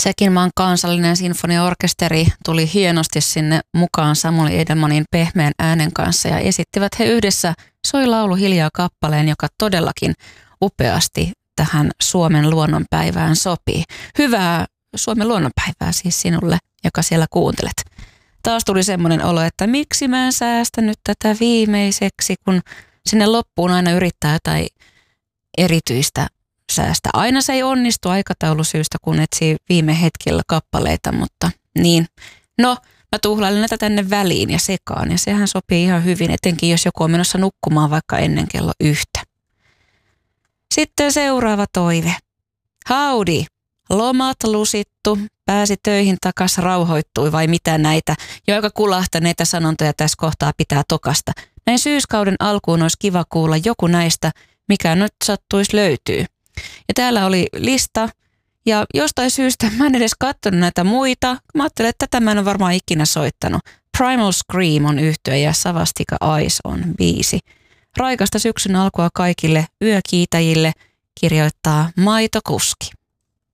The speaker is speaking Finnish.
Tšekin maan kansallinen sinfoniaorkesteri tuli hienosti sinne mukaan Samuli Edelmanin pehmeän äänen kanssa ja esittivät he yhdessä Soi laulu hiljaa kappaleen, joka todellakin upeasti tähän Suomen luonnonpäivään sopii. Hyvää Suomen luonnonpäivää siis sinulle, joka siellä kuuntelet. Taas tuli semmoinen olo, että miksi mä en säästänyt tätä viimeiseksi, kun sinne loppuun aina yrittää jotain erityistä säästä. Aina se ei onnistu aikataulusyistä, kun etsii viime hetkellä kappaleita, mutta niin. No, mä tuhlailen näitä tänne väliin ja sekaan ja sehän sopii ihan hyvin, etenkin jos joku on menossa nukkumaan vaikka ennen kello 1. Sitten seuraava toive. Howdy! Lomat lusittu, pääsi töihin takas, rauhoittui vai mitä näitä jo aika kulahtaneita sanontoja tässä kohtaa pitää tokasta. Näin syyskauden alkuun olisi kiva kuulla joku näistä, mikä nyt sattuisi löytyy. Ja täällä oli lista ja jostain syystä mä en edes katsonut näitä muita. Mä ajattelin, että tätä mä en ole varmaan ikinä soittanut. Primal Scream on yhtye ja Savastika Eyes on biisi. Raikasta syksyn alkua kaikille yökiitäjille kirjoittaa Maitokuski.